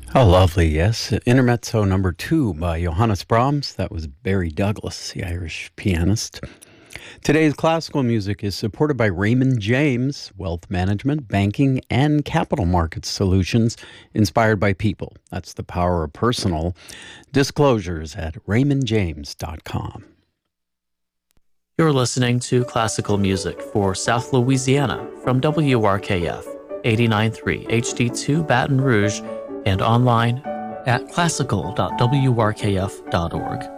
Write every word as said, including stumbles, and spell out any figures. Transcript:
How lovely, yes. Intermezzo number two by Johannes Brahms. That was Barry Douglas, the Irish pianist. Today's classical music is supported by Raymond James, wealth management, banking, and capital markets solutions inspired by people. That's the power of personal. Disclosures at raymond james dot com. You're listening to classical music for South Louisiana from W R K F eighty-nine point three H D two Baton Rouge and online at classical dot w r k f dot org.